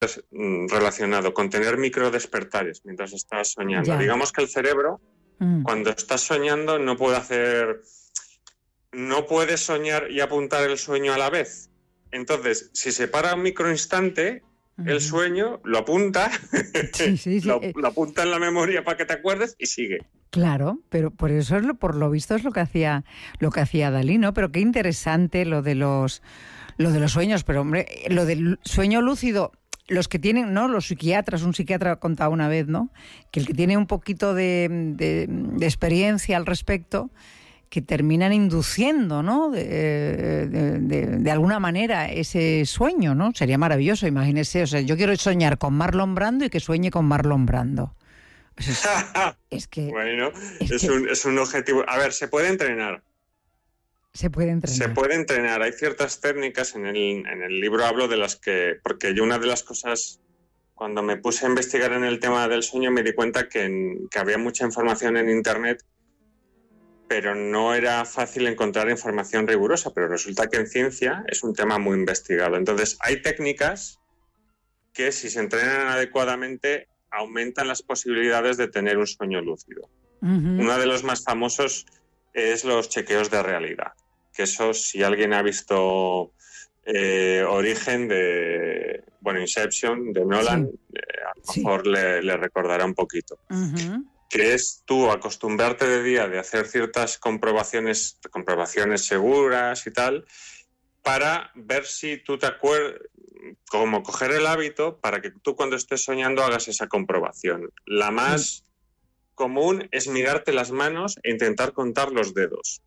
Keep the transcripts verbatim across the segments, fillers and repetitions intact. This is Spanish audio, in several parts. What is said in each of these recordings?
mm, relacionado con tener microdespertares mientras estás soñando. Ya. Digamos que el cerebro, Mm. cuando estás soñando, no puede hacer... No puede soñar y apuntar el sueño a la vez. Entonces, si se para un microinstante, el sueño lo apunta, Sí, sí, sí. lo, eh, lo apunta en la memoria para que te acuerdes y sigue. Claro, pero por eso es lo, por lo visto es lo que hacía lo que hacía Dalí, ¿no? Pero qué interesante lo de los lo de los sueños, pero hombre, lo del sueño lúcido, los que tienen, ¿no? Los psiquiatras, un psiquiatra contaba una vez, ¿no? Que el que tiene un poquito de, de, de experiencia al respecto, que terminan induciendo, ¿no? De, de, de, de alguna manera ese sueño, ¿no? Sería maravilloso, imagínese. O sea, yo quiero soñar con Marlon Brando y que sueñe con Marlon Brando. Pues es, es que... Bueno, es es, que un, es un objetivo. A ver, se puede entrenar. se puede entrenar. Se puede entrenar. Hay ciertas técnicas, en el, en el libro hablo de las que... Porque yo una de las cosas, cuando me puse a investigar en el tema del sueño, me di cuenta que, en, que había mucha información en Internet, pero no era fácil encontrar información rigurosa, pero resulta que en ciencia es un tema muy investigado. Entonces, hay técnicas que, si se entrenan adecuadamente, aumentan las posibilidades de tener un sueño lúcido. Uh-huh. Uno de los más famosos es los chequeos de realidad, que eso, si alguien ha visto eh, Origen de, bueno, Inception, de Nolan, Sí. eh, a lo Sí. mejor le, le recordará un poquito. Uh-huh. Que es tú acostumbrarte de día de hacer ciertas comprobaciones, comprobaciones seguras y tal, para ver si tú te acuerdas, como coger el hábito para que tú cuando estés soñando hagas esa comprobación. La más común es mirarte las manos e intentar contar los dedos.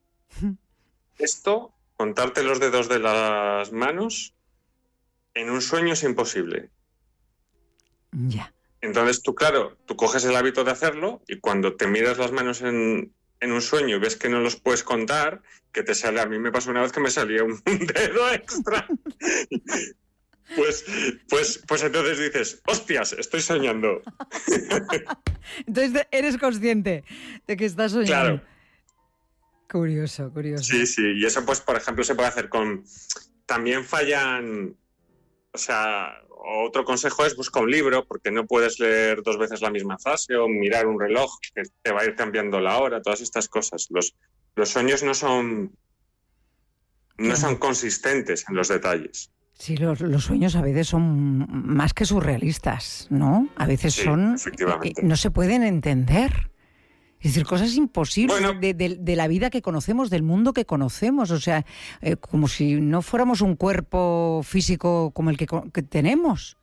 Esto, contarte los dedos de las manos, en un sueño es imposible. Ya. Entonces tú, claro, tú coges el hábito de hacerlo y cuando te miras las manos en, en un sueño y ves que no los puedes contar, que te sale... A mí me pasó una vez que me salía un dedo extra. Pues, pues, pues entonces dices, hostias, estoy soñando. Entonces eres consciente de que estás soñando. Claro. Curioso, curioso. Sí, sí, y eso pues por ejemplo se puede hacer con... También fallan... O sea, otro consejo es busca un libro, porque no puedes leer dos veces la misma frase o mirar un reloj que te va a ir cambiando la hora, todas estas cosas. Los, los sueños no son, no son consistentes en los detalles. Sí, los, los sueños a veces son más que surrealistas, ¿no? A veces Sí, son... efectivamente. Eh, no se pueden entender. Es decir, cosas imposibles Bueno. de, de, de la vida que conocemos, del mundo que conocemos. O sea, eh, como si no fuéramos un cuerpo físico como el que, que tenemos.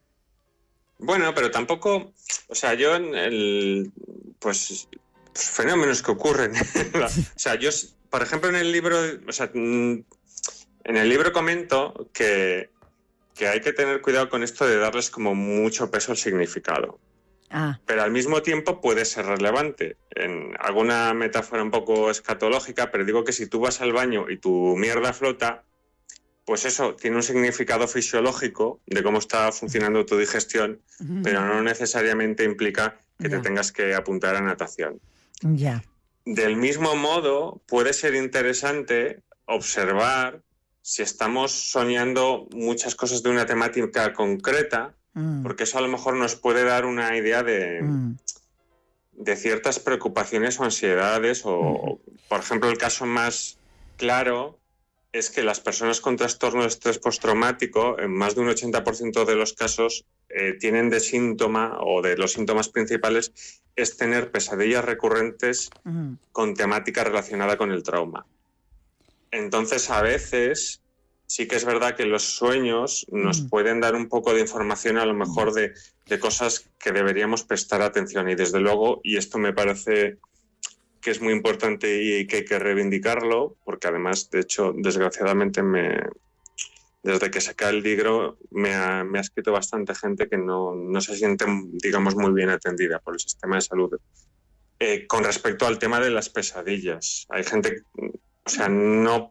Bueno, pero tampoco... O sea, yo en el... Pues, pues fenómenos que ocurren. O sea, yo, por ejemplo, en el libro... O sea, en el libro comento que, que hay que tener cuidado con esto de darles como mucho peso al significado. Ah. Pero al mismo tiempo puede ser relevante. En alguna metáfora un poco escatológica, pero digo que si tú vas al baño y tu mierda flota, pues eso tiene un significado fisiológico de cómo está funcionando tu digestión, uh-huh. pero no necesariamente implica que ya. te tengas que apuntar a natación. Ya. Del mismo modo, puede ser interesante observar si estamos soñando muchas cosas de una temática concreta, porque eso a lo mejor nos puede dar una idea de, mm. de ciertas preocupaciones o ansiedades. O, mm. por ejemplo, el caso más claro es que las personas con trastorno de estrés postraumático, en más de un ochenta por ciento de los casos, eh, tienen de síntoma, o de los síntomas principales, es tener pesadillas recurrentes mm. con temática relacionada con el trauma. Entonces, a veces... Sí que es verdad que los sueños nos mm. pueden dar un poco de información a lo mejor de, de cosas que deberíamos prestar atención y desde luego, y esto me parece que es muy importante y que hay que reivindicarlo, porque además, de hecho, desgraciadamente, me, desde que saqué el libro me ha, me ha escrito bastante gente que no, no se siente, digamos, muy bien atendida por el sistema de salud. Eh, con respecto al tema de las pesadillas, hay gente, o sea, no...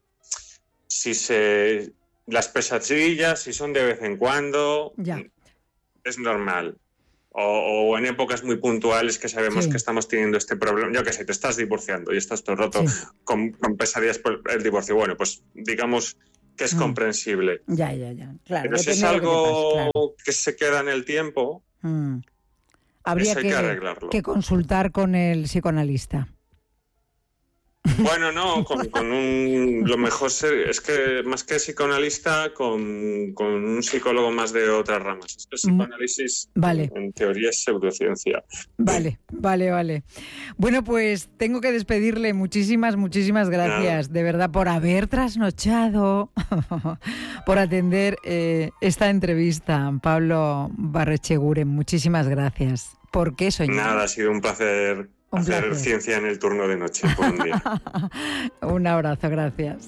Si se las pesadillas, si son de vez en cuando, ya. es normal. O, o en épocas muy puntuales que sabemos sí. que estamos teniendo este problema. Yo qué sé, te estás divorciando y estás todo roto sí. con, con pesadillas por el divorcio. Bueno, pues digamos que es mm. comprensible. Ya, ya, ya. Claro, pero si es depende de lo algo que te pase, claro. que se queda en el tiempo, Mm. Habría eso hay que, que arreglarlo. que consultar con el psicoanalista. Bueno, no, con, con un, lo mejor ser- es que más que psicoanalista, con, con un psicólogo más de otras ramas. Es que el psicoanálisis, Vale. en teoría, es pseudociencia. Vale, vale, vale. Bueno, pues tengo que despedirle. Muchísimas, muchísimas gracias, Nada. de verdad, por haber trasnochado, por atender eh, esta entrevista. Pablo Barrecheguren, muchísimas gracias. ¿Por qué soñar? Nada, ha sido un placer Un hacer placer. ciencia en el turno de noche por un día. Un abrazo, gracias.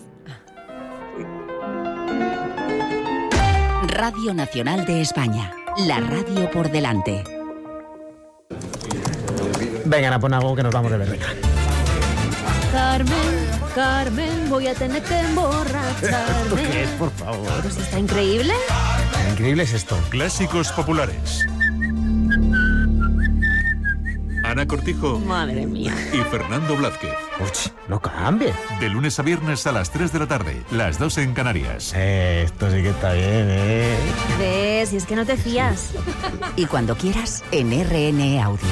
Radio Nacional de España, la radio por delante. Venga, Ana, pon algo que nos vamos de ver. Venga. Carmen, Carmen, voy a tener que emborracharme. ¿Qué es, por favor? Pues está increíble. Increíble es esto. Clásicos populares. Ana Cortijo Madre mía. y Fernando Blázquez. Uy, no cambie. De lunes a viernes a las tres de la tarde, las dos en Canarias. Eh, esto sí que está bien, ¿eh? ¿Ves? Si es que no te fías. Y cuando quieras, en R N E Audio.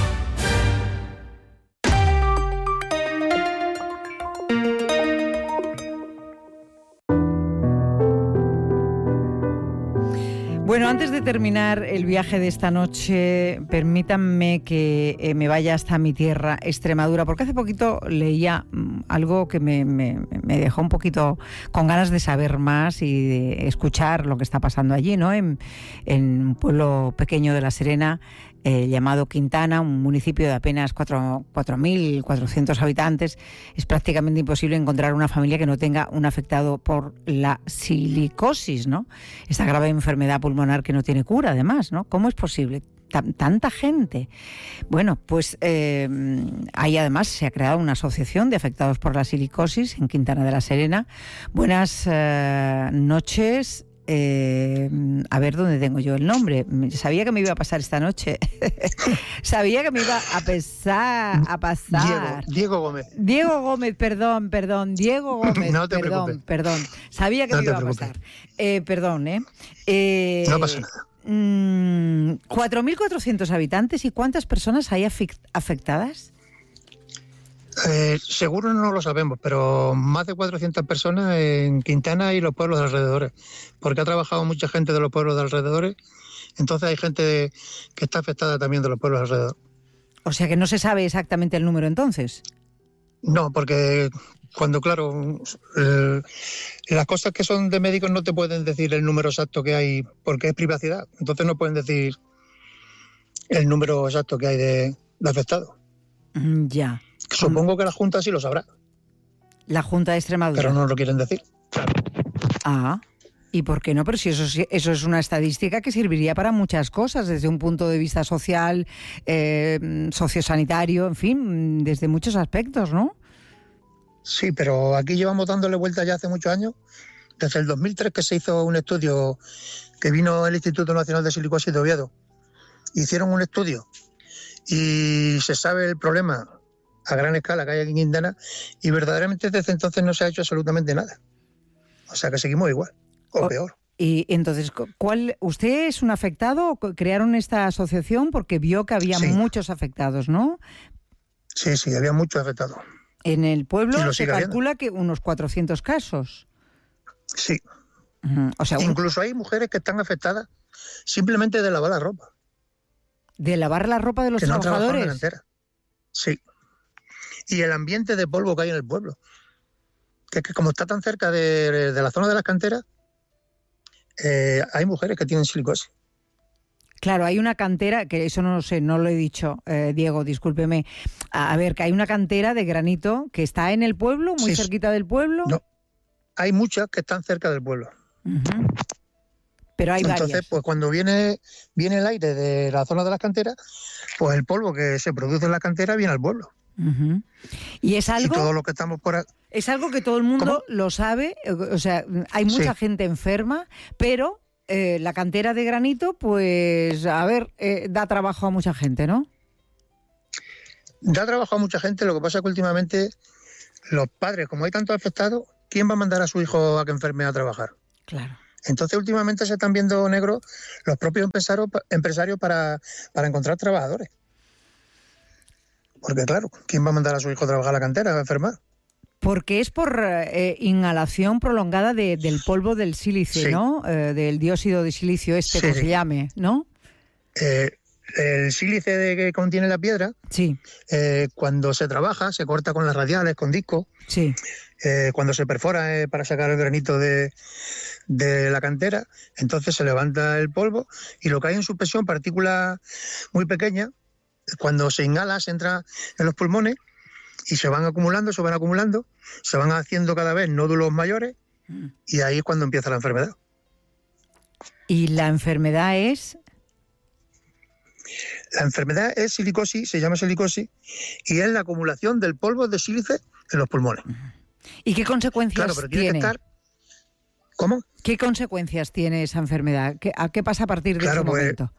Bueno, antes de terminar el viaje de esta noche, permítanme que eh, me vaya hasta mi tierra, Extremadura, porque hace poquito leía mm, algo que me, me, me dejó un poquito con ganas de saber más y de escuchar lo que está pasando allí, ¿no? En, en un pueblo pequeño de La Serena, eh, llamado Quintana, un municipio de apenas cuatro mil cuatrocientos habitantes. Es prácticamente imposible encontrar una familia que no tenga un afectado por la silicosis, ¿no? Esta grave enfermedad pulmonar que no tiene cura, además, ¿no? ¿Cómo es posible? Tanta gente. Bueno, pues eh, ahí además se ha creado una asociación de afectados por la silicosis en Quintana de la Serena. Buenas eh, noches. Eh, a ver dónde tengo yo el nombre. Sabía que me iba a pasar esta noche. Sabía que me iba a pesar, a pasar. Diego, Diego Gómez. Diego Gómez, perdón, perdón. Diego Gómez, No te perdón, preocupes. perdón. Sabía que No me te iba a preocupes. pasar. Eh, perdón, ¿eh? eh No pasa nada. Mm, cuatro mil cuatrocientos habitantes. ¿Y cuántas personas hay afic- afectadas? Eh, seguro no lo sabemos, pero más de cuatrocientas personas en Quintana y los pueblos de alrededores, porque ha trabajado mucha gente de los pueblos de alrededores, entonces hay gente que está afectada también de los pueblos alrededor. O sea que no se sabe exactamente el número entonces. No, porque cuando, claro, eh, las cosas que son de médicos no te pueden decir el número exacto que hay, porque es privacidad, entonces no pueden decir el número exacto que hay de, de afectados. Mm, ya. Supongo que la Junta sí lo sabrá, La Junta de Extremadura. pero no lo quieren decir. Ah, ¿y por qué no? Pero si eso, sí- eso es una estadística que serviría para muchas cosas, desde un punto de vista social, eh, sociosanitario, en fin, desde muchos aspectos, ¿no? Sí, pero aquí llevamos dándole vuelta ya hace muchos años, desde el dos mil tres que se hizo un estudio, que vino el Instituto Nacional de Silicosis de Oviedo. Hicieron un estudio y se sabe el problema a gran escala que hay aquí en Quintana y verdaderamente desde entonces no se ha hecho absolutamente nada. O sea que seguimos igual, o O- peor. Y entonces, ¿cuál, ¿usted es un afectado? ¿Crearon esta asociación porque vio que había Sí. muchos afectados, ¿no? Sí, sí, había muchos afectados. En el Y pueblo lo se sigue habiendo. calcula que unos cuatrocientos casos. Sí, Ujú. O sea, un- incluso hay mujeres que están afectadas simplemente de lavar la ropa, de lavar la ropa de los que no trabajan en la trabajadores. cantera. Sí. Y el ambiente de polvo que hay en el pueblo. Que es que como está tan cerca de, de la zona de las canteras, eh, hay mujeres que tienen silicosis. Claro, hay una cantera, que eso no lo sé, no lo he dicho, eh, Diego, discúlpeme. A, a ver, que hay una cantera de granito que está en el pueblo, muy Sí, cerquita del pueblo. No, hay muchas que están cerca del pueblo. Ujú. Pero hay Entonces, varias. pues cuando viene, viene el aire de la zona de las canteras, pues el polvo que se produce en la cantera viene al pueblo. Ujú. Y es Y algo, todos los que estamos por ahí, es algo que todo el mundo lo sabe, eh, o sea, hay mucha Sí. gente enferma, pero eh, la cantera de granito, pues, a ver, eh, da trabajo a mucha gente, ¿no? da trabajo a mucha gente. Lo que pasa es que últimamente los padres, como hay tantos afectados, ¿quién va a mandar a su hijo a que enferme a trabajar? Claro. Entonces, últimamente se están viendo negros los propios empresarios, empresarios para, para encontrar trabajadores. Porque, claro, ¿quién va a mandar a su hijo a trabajar a la cantera, a enfermar? Porque es por eh, inhalación prolongada de, del polvo del sílice, sí. ¿no? Eh, del dióxido de silicio este, sí, como sí. se llame, ¿no? Eh, el sílice de que contiene la piedra, sí. eh, cuando se trabaja, se corta con las radiales, con discos. Sí. Eh, cuando se perfora eh, para sacar el granito de, de la cantera, entonces se levanta el polvo y lo que hay en suspensión, partículas muy pequeñas, cuando se inhala, se entra en los pulmones y se van acumulando, se van acumulando, se van haciendo cada vez nódulos mayores y ahí es cuando empieza la enfermedad. ¿Y la enfermedad es? La enfermedad es silicosis, se llama silicosis, y es la acumulación del polvo de sílice en los pulmones. ¿Y qué consecuencias claro, pero tiene? tiene? Que estar... ¿Cómo? ¿Qué consecuencias tiene esa enfermedad? ¿Qué, ¿A qué pasa a partir de claro, ese pues, momento?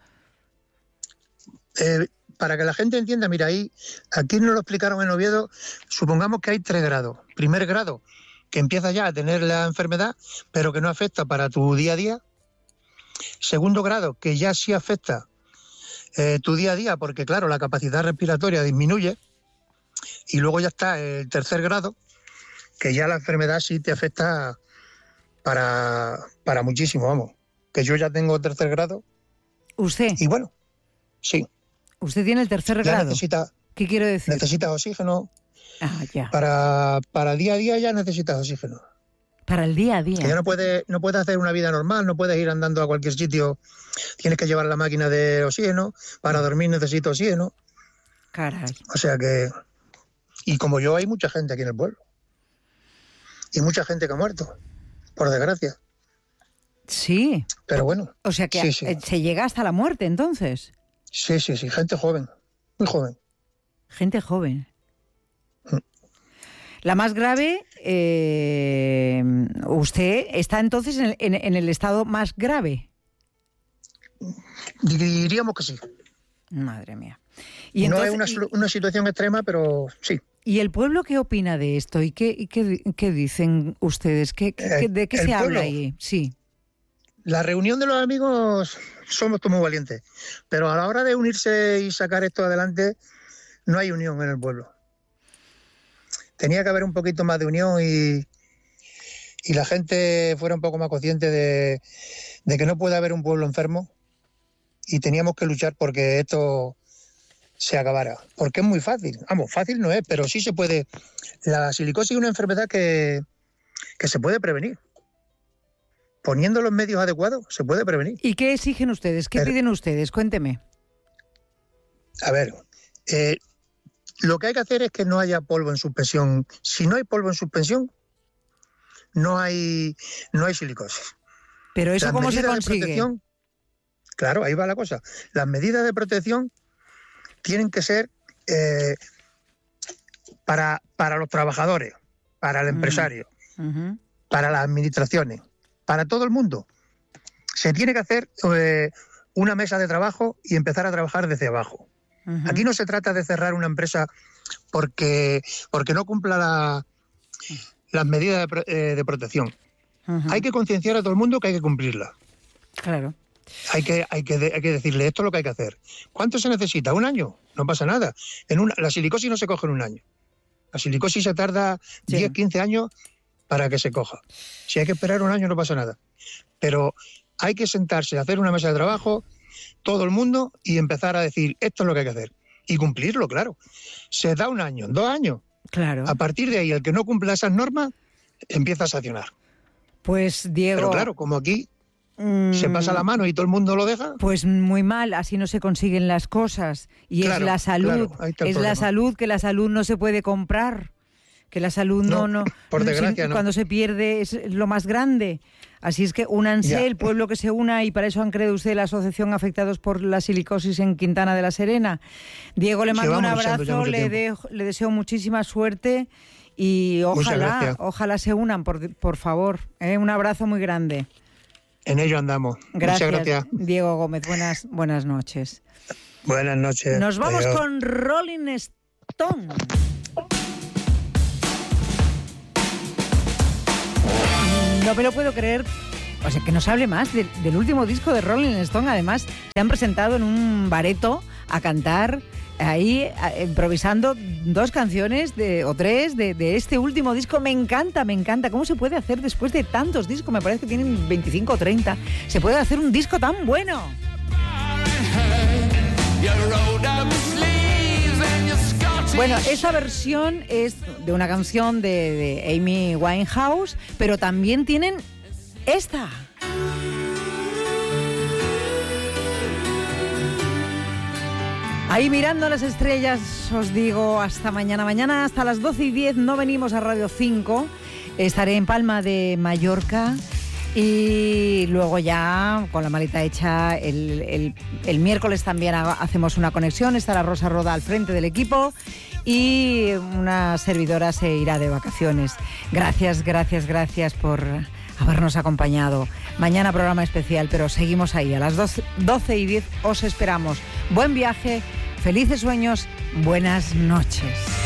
Eh, para que la gente entienda, mira, ahí, aquí nos lo explicaron en Oviedo, supongamos que hay tres grados. Primer grado, que empieza ya a tener la enfermedad, pero que no afecta para tu día a día. Segundo grado, que ya sí afecta eh, tu día a día, porque claro, la capacidad respiratoria disminuye. Y luego ya está el tercer grado, que ya la enfermedad sí te afecta para, para muchísimo, vamos. Que yo ya tengo tercer grado. ¿Usted? Y bueno, sí. ¿Usted tiene el tercer ya grado? Necesita, ¿Qué quiero decir? Necesitas oxígeno. Ah, ya. Para, para día a día ya necesitas oxígeno. Para el día a día. Que ya no puedes, no puedes hacer una vida normal, no puedes ir andando a cualquier sitio. Tienes que llevar la máquina de oxígeno. Para dormir necesito oxígeno. Caray. O sea que... Y como yo, hay mucha gente aquí en el pueblo. Y mucha gente que ha muerto, por desgracia. Sí. Pero bueno. O sea que sí, sí. se llega hasta la muerte, entonces. Sí, sí, sí. Gente joven. Muy joven. Gente joven. Mm. La más grave, eh, usted está entonces en el, en, en el estado más grave. Diríamos que sí. Madre mía. Y no entonces, es una, una situación extrema, pero sí. ¿Y el pueblo qué opina de esto? ¿Y qué, y qué, qué dicen ustedes? ¿Qué, qué, ¿De qué el se pueblo, habla ahí? Sí. La reunión de los amigos somos todos muy valientes, pero a la hora de unirse y sacar esto adelante no hay unión en el pueblo. Tenía que haber un poquito más de unión y, y la gente fuera un poco más consciente de, de que no puede haber un pueblo enfermo y teníamos que luchar porque esto se acabara. Porque es muy fácil. Vamos, fácil no es, pero sí se puede. La silicosis es una enfermedad que, que se puede prevenir. Poniendo los medios adecuados, se puede prevenir. ¿Y qué exigen ustedes? ¿Qué Pero, piden ustedes? Cuénteme. A ver, eh, lo que hay que hacer es que no haya polvo en suspensión. Si no hay polvo en suspensión, no hay, no hay silicosis. ¿Pero eso Las cómo se medidas de consigue? protección, claro, ahí va la cosa. Las medidas de protección tienen que ser eh, para, para los trabajadores, para el empresario, Uh-huh. para las administraciones, para todo el mundo. Se tiene que hacer eh, una mesa de trabajo y empezar a trabajar desde abajo. Uh-huh. Aquí no se trata de cerrar una empresa porque, porque no cumpla la, las medidas de, eh, de protección. Uh-huh. Hay que concienciar a todo el mundo que hay que cumplirlas. Claro. Hay que, hay, que, hay que decirle esto es lo que hay que hacer. ¿Cuánto se necesita? ¿Un año? No pasa nada. En una, la silicosis no se coge en un año. La silicosis se tarda sí. diez, quince años para que se coja. Si hay que esperar un año no pasa nada. Pero hay que sentarse, hacer una mesa de trabajo, todo el mundo, y empezar a decir esto es lo que hay que hacer. Y cumplirlo, claro. Se da un año, dos años. Claro. A partir de ahí, el que no cumpla esas normas, empieza a sancionar. Pues, Diego... Pero claro, como aquí... Mm, se pasa la mano y todo el mundo lo deja. Pues muy mal, así no se consiguen las cosas. Y claro, es la salud, claro, es problema. La salud, que la salud no se puede comprar, que la salud no, no, no por desgracia si, no. Cuando se pierde es lo más grande. Así es que únanse, ya. El pueblo que se una, y para eso han creado usted la Asociación Afectados por la Silicosis en Quintana de la Serena. Diego, le mando un abrazo, le, de, le deseo muchísima suerte y ojalá, ojalá se unan, por, por favor. ¿eh? Un abrazo muy grande. En ello andamos. Gracias, Muchas gracias. Diego Gómez. Buenas, buenas noches. Buenas noches. Nos vamos Adiós. con Rolling Stone. No me lo puedo creer, o sea, que nos hable más de, del último disco de Rolling Stone. Además, se han presentado en un bareto a cantar ahí, a, improvisando dos canciones de, o tres de, de este último disco. Me encanta, me encanta. ¿Cómo se puede hacer después de tantos discos? Me parece que tienen veinticinco o treinta. Se puede hacer un disco tan bueno. Bueno, esa versión es de una canción de, de Amy Winehouse, pero también tienen esta. Ahí mirando las estrellas, os digo hasta mañana. Mañana hasta las doce y diez no venimos a Radio cinco. Estaré en Palma de Mallorca. Y luego ya, con la maleta hecha, el, el, el miércoles también hacemos una conexión. Estará Rosa Roda al frente del equipo y una servidora se irá de vacaciones. Gracias, gracias, gracias por habernos acompañado. Mañana programa especial, pero seguimos ahí. A las doce y diez os esperamos. Buen viaje, felices sueños, buenas noches.